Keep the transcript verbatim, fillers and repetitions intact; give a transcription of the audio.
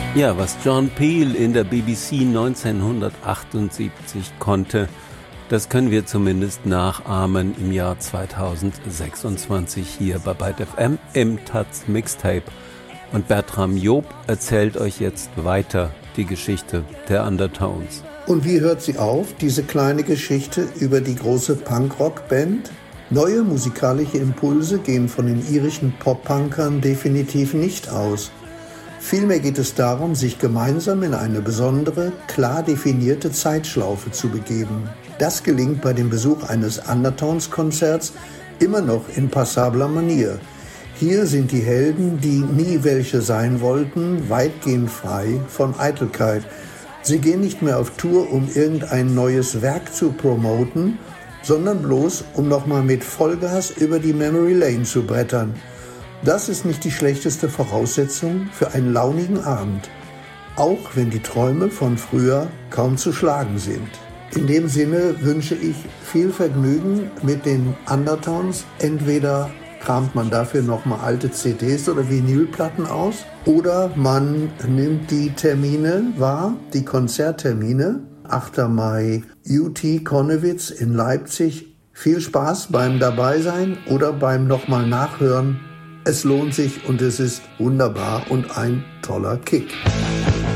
Ja, was John Peel in der B B C neunzehnhundertachtundsiebzig konnte, das können wir zumindest nachahmen im Jahr zweitausendsechsundzwanzig hier bei Byte F M im Taz Mixtape. Und Bertram Job erzählt euch jetzt weiter die Geschichte der Undertones. Und wie hört sie auf, diese kleine Geschichte über die große Punkrock-Band? Neue musikalische Impulse gehen von den irischen Pop-Punkern definitiv nicht aus. Vielmehr geht es darum, sich gemeinsam in eine besondere, klar definierte Zeitschlaufe zu begeben. Das gelingt bei dem Besuch eines Undertones-Konzerts immer noch in passabler Manier. Hier sind die Helden, die nie welche sein wollten, weitgehend frei von Eitelkeit. Sie gehen nicht mehr auf Tour, um irgendein neues Werk zu promoten, sondern bloß, um nochmal mit Vollgas über die Memory Lane zu brettern. Das ist nicht die schlechteste Voraussetzung für einen launigen Abend, auch wenn die Träume von früher kaum zu schlagen sind. In dem Sinne wünsche ich viel Vergnügen mit den Undertones. Entweder kramt man dafür nochmal alte C Ds oder Vinylplatten aus oder man nimmt die Termine wahr, die Konzerttermine. achter Mai U T Konnewitz in Leipzig. Viel Spaß beim Dabeisein oder beim nochmal Nachhören. Es lohnt sich und es ist wunderbar und ein toller Kick.